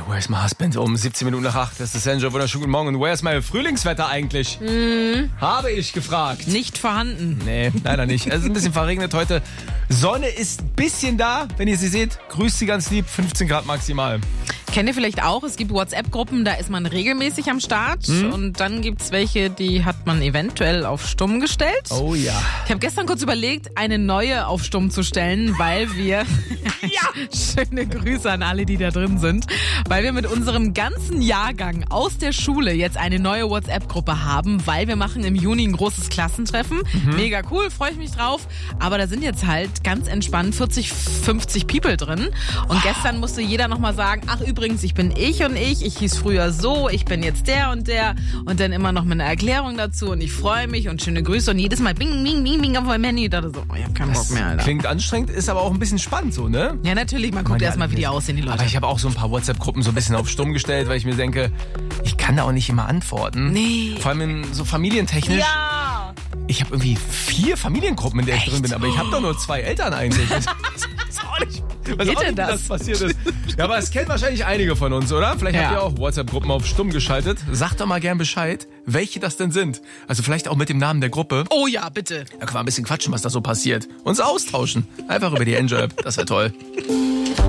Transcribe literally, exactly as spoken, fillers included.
Where's my husband? Um siebzehn Minuten nach acht. Das ist Enjoy. Wunderschönen guten Morgen. Und where's my Frühlingswetter eigentlich? Mm. Habe ich gefragt. Nicht vorhanden. Nee, leider nicht. Es ist ein bisschen verregnet heute. Sonne ist ein bisschen da. Wenn ihr sie seht, grüßt sie ganz lieb. fünfzehn Grad maximal. Kennt ihr vielleicht auch, es gibt WhatsApp-Gruppen, da ist man regelmäßig am Start. Mhm. Und dann gibt's welche, die hat man eventuell auf Stumm gestellt. Oh ja. Ich habe gestern kurz überlegt, eine neue auf Stumm zu stellen, weil wir... ja! Schöne Grüße an alle, die da drin sind. Weil wir mit unserem ganzen Jahrgang aus der Schule jetzt eine neue WhatsApp-Gruppe haben, weil wir machen im Juni ein großes Klassentreffen. Mhm. Mega cool, freue ich mich drauf. Aber da sind jetzt halt ganz entspannt vierzig, fünfzig People drin. Und wow. Gestern musste jeder nochmal sagen, ach übrigens, ich bin ich und ich, ich hieß früher so, ich bin jetzt der und der. Und dann immer noch mit einer Erklärung dazu und ich freue mich und schöne Grüße. Und jedes Mal bing, bing, bing, bing auf meinem Handy. Ich dachte so, oh, ich hab keinen das Bock mehr, Alter. Klingt anstrengend, ist aber auch ein bisschen spannend so, ne? Ja, natürlich, man guckt erstmal, wie die aussehen, die Leute. Aber ich habe auch so ein paar WhatsApp-Gruppen so ein bisschen auf Stumm gestellt, weil ich mir denke, ich kann da auch nicht immer antworten. Nee. Vor allem in so familientechnisch. Ja! Ich habe irgendwie vier Familiengruppen, in der ich Echt? drin bin, aber ich habe doch nur zwei Eltern eigentlich. Das ist auch nicht, weiß Geht auch denn nicht, das? wie das passiert ist. Ja, aber es kennen wahrscheinlich einige von uns, oder? Vielleicht Ja. habt ihr auch WhatsApp-Gruppen auf Stumm geschaltet. Sagt doch mal gern Bescheid, welche das denn sind. Also vielleicht auch mit dem Namen der Gruppe. Oh ja, bitte. Da können wir ein bisschen quatschen, was da so passiert. Uns austauschen. Einfach über die Enjoy-App. Das wäre toll.